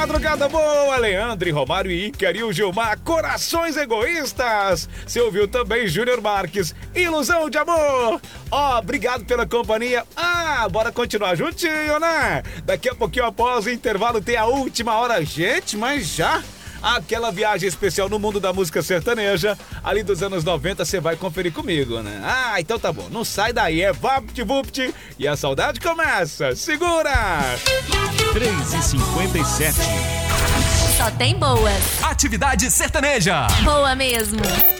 Madrugada boa, Leandro e Romário e Ícaro e o Gilmar, Corações Egoístas. Você ouviu também Júnior Marques, Ilusão de Amor. Obrigado pela companhia. Bora continuar juntinho, né? Daqui a pouquinho após o intervalo tem a última hora. Gente, mas já... Aquela viagem especial no mundo da música sertaneja, ali dos anos 90, você vai conferir comigo, né? Então tá bom, não sai daí, é vapt-vupt e a saudade começa. Segura! 3h57. Só tem boas. Atividade sertaneja. Boa mesmo.